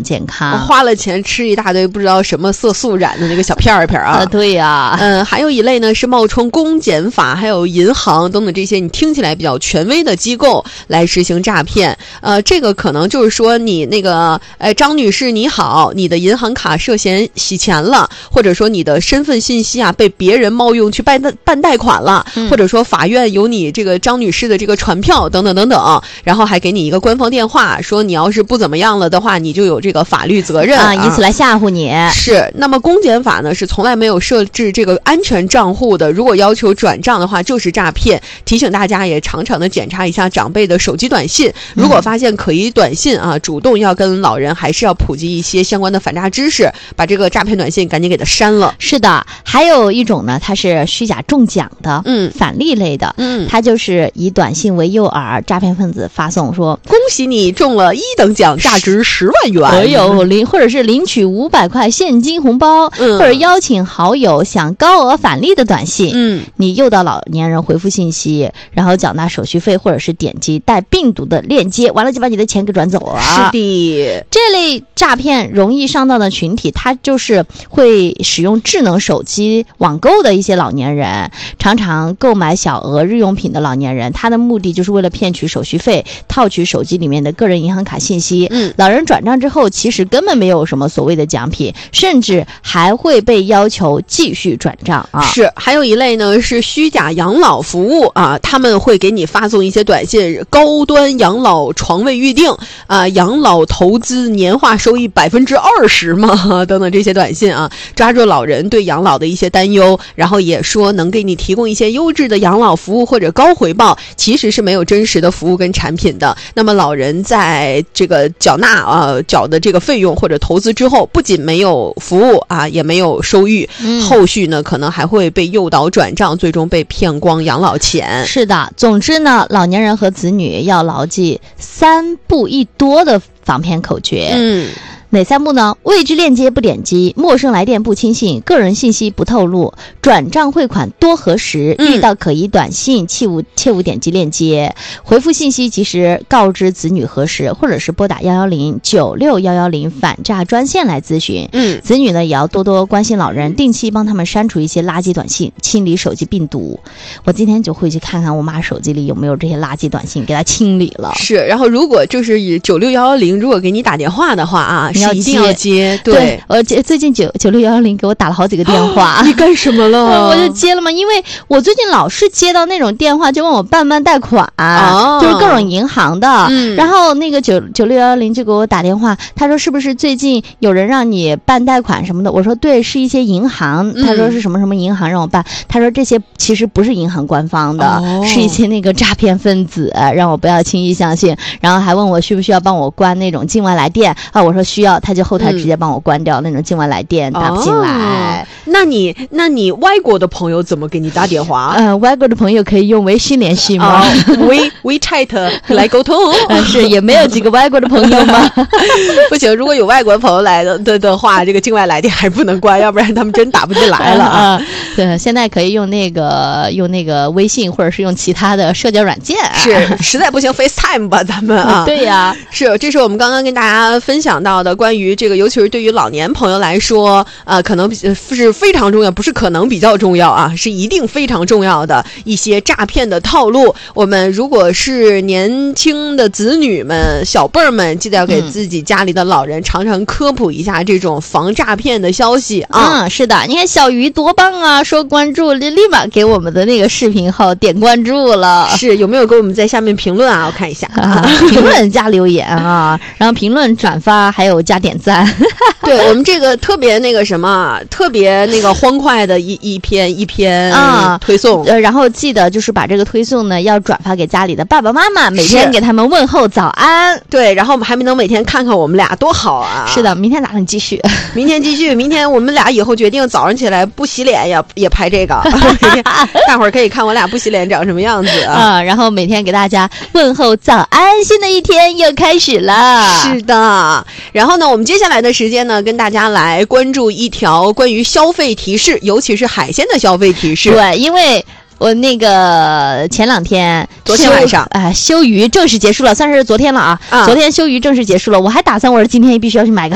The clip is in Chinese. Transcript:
健康。 花了钱吃一大堆不知道什么色素染的那个小片片啊。 对呀。 还有一类呢是冒充公检法还有银行等等这些你听起来比较权威的机构来实行诈骗。这个可能就是说你那个张女士你好，你的银行卡涉嫌洗钱了，或者说你的身份信息啊被别人冒用去办贷款了，或者说法院有你这个张女士的这个传票等等等等，然后还给你一个官方电话说你要是不怎么样了的话你就有这个法律责任啊， 以此来吓唬你。 是。那么公检法呢是从来没有设置这个安全账户的，如果要求转账的话就是诈骗。提醒大家也常常的检查一下长辈的手机短信，如果发现可疑短信啊，主动要跟老人还是要普及一些相关的反诈知识，把这个诈骗短信赶紧给它删了。 是的。还有一种呢它是虚假中奖的，返利类的，它就是以短信为诱饵，诈骗分子发送说恭喜你中了1等奖价值10万元， 或者是领取500块现金红包，或者邀请好友享高额返利的短信，你诱导老年人回复信息，然后缴纳手续费，或者是点击带病毒的链接，完了就把你的钱给转走了。 是的。 这类诈骗容易上当的群体，它就是会使用智能手机网购的一些老年人，常常购买小额日用品的老年人，他的目的就是为了骗取手续费，套取手机里面的个人银行卡信息。老人转账之后其实根本没有什么所谓的奖品，甚至还会被要求继续转账啊。 是。还有一类呢是虚假养老服务啊，他们会给你发送一些短信，高端养老床位预定啊，养老投资年化收益20%嘛等等这些短信啊，抓住老人对养老的一些担忧，然后也说能给你提供一些优质的养老服务或者高回报，其实是没有真实的服务跟产品的。那么老人在这个缴的这个费用或者投资之后，不仅没有服务啊，也没有收益，后续呢可能还会被诱导转账，最终被骗光养老钱。 是的。总之呢，老年人和子女要牢记3不1多的防骗口诀。哪3步呢？未知链接不点击，陌生来电不轻信，个人信息不透露，转账汇款多核实，遇到可疑短信切勿点击链接，回复信息及时告知子女核实，或者是拨打1109611反诈专线来咨询。子女呢也要多多关心老人，定期帮他们删除一些垃圾短信，清理手机病毒。我今天就会去看看我妈手机里有没有这些垃圾短信，给她清理了。 是。然后如果就是以96110如果给你打电话的话啊，一定要接。对， 最近96110给我打了好几个电话。 你干什么了？ 我就接了嘛，因为我最近老是接到那种电话，就问我办贷款，就是各种银行的。然后那个96110就给我打电话，他说是不是最近有人让你办贷款什么的？我说对，是一些银行。他说是什么什么银行让我办？他说这些其实不是银行官方的，是一些那个诈骗分子，让我不要轻易相信。然后还问我需不需要帮我关那种境外来电啊？我说需要。他就后台直接帮我关掉那种境外来电，打不进来。 那你外国的朋友怎么给你打电话？ 外国的朋友可以用微信联系吗 ？WeChat 来沟通。 是，也没有几个外国的朋友吗？ 不行，如果有外国朋友来的话，这个境外来电还不能关，要不然他们真打不进来了啊。 对，现在可以用那个微信，或者是用其他的社交软件。 是，实在不行 FaceTime 吧，咱们啊。 对呀。 是，这是我们刚刚跟大家分享到的关于这个，尤其是对于老年朋友来说，可能是非常重要，不是可能比较重要啊，是一定非常重要的一些诈骗的套路。我们如果是年轻的子女们、小辈儿们，记得要给自己家里的老人常常科普一下这种防诈骗的消息啊。 是的，你看小鱼多棒啊，说关注立马给我们的那个视频号点关注了。 是，有没有给我们在下面评论啊？我看一下评论加留言啊，然后评论转发还有加点赞。 对，我们这个特别那个什么，特别那个欢快的一篇推送。 然后记得就是把这个推送呢要转发给家里的爸爸妈妈，每天给他们问候早安。 对，然后我们还没能每天看看我们俩多好啊。 是的，明天打算继续。 明天我们俩以后决定早上起来不洗脸也拍这个。大伙儿可以看我俩不洗脸长什么样子啊。 然后每天给大家问候早安，新的一天又开始了。 是的。然后呢，我们接下来的时间呢，跟大家来关注一条关于消费提示，尤其是海鲜的消费提示。 对，因为我那个前2天， 昨天晚上休渔正式结束了，算是昨天了啊。昨天休渔正式结束了，我还打算我说今天必须要去买个